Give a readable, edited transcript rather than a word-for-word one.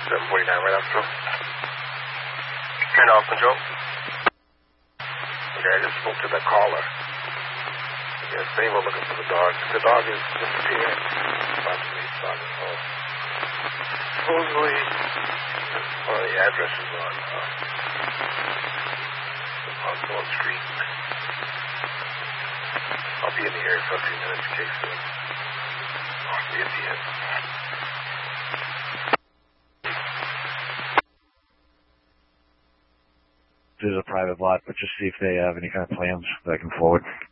749 right out through. Turn off control. Okay, I just spoke to the caller. Yes, they were looking for the dog. The dog is disappeared. Supposedly, the address is on North Street. I'll be in the area for a few minutes in case I'll be at the end. This is a private lot, but just see if they have any kind of plans that I can forward.